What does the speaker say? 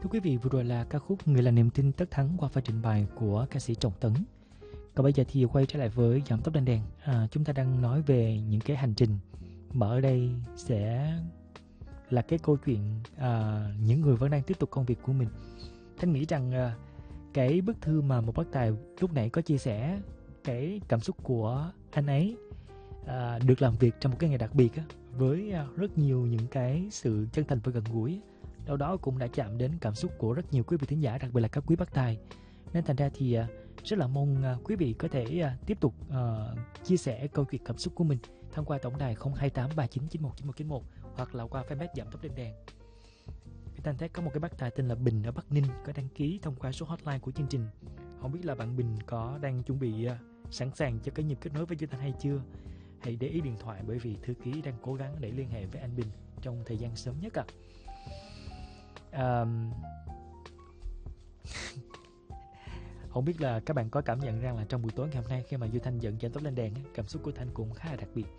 Thưa quý vị, vừa rồi là ca khúc Người là niềm tin tất thắng qua pha trình bày của ca sĩ Trọng Tấn. Còn bây giờ thì quay trở lại với Giảm tốc đèn đèn. Chúng ta đang nói về những cái hành trình mà ở đây sẽ là cái câu chuyện những người vẫn đang tiếp tục công việc của mình. Thanh nghĩ rằng cái bức thư mà một bác tài lúc nãy có chia sẻ, cái cảm xúc của anh ấy được làm việc trong một cái ngày đặc biệt với rất nhiều những cái sự chân thành và gần gũi, đâu đó cũng đã chạm đến cảm xúc của rất nhiều quý vị thính giả, đặc biệt là các quý bác tài. Nên thành ra thì rất là mong quý vị có thể tiếp tục chia sẻ câu chuyện cảm xúc của mình thông qua tổng đài 02839919191 hoặc là qua fanpage Giảm tốc đèn đèn. Thanh thấy có một cái bác tài tên là Bình ở Bắc Ninh có đăng ký thông qua số hotline của chương trình. Không biết là bạn Bình có đang chuẩn bị sẵn sàng cho cái nhịp kết nối với Duy Thanh hay chưa? Hãy để ý điện thoại, bởi vì thư ký đang cố gắng để liên hệ với anh Bình trong thời gian sớm nhất Không biết là các bạn có cảm nhận rằng là trong buổi tối ngày hôm nay khi mà Duy Thanh dẫn Giảm tốc lên đèn, cảm xúc của Thanh cũng khá là đặc biệt.